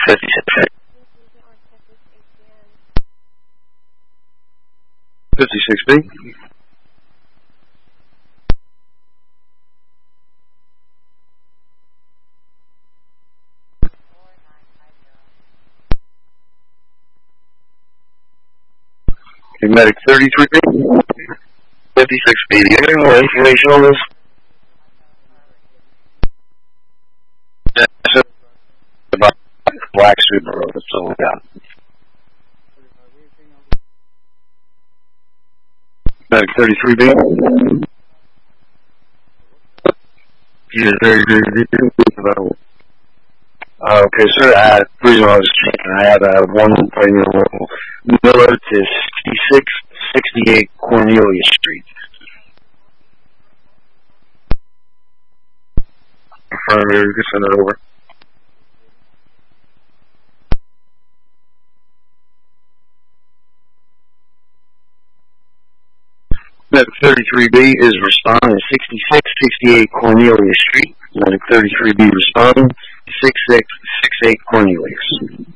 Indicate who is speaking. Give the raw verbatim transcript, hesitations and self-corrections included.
Speaker 1: fifty-six. fifty-six B. Medic thirty-three B. fifty-six B. Do you have any more information on this? That's about Black Subaru. That's all we got. Medic thirty-three B. Yeah, thirty-three B. Uh, okay, sir, uh, the reason I was checking, I had uh, one Miller to sixty-six sixty-eight Cornelia Street. Affirmative, you can send it over. Medic thirty-three B is responding sixty-six sixty-eight Cornelia Street. Medic thirty-three B responding sixty-six sixty-eight Cornelius.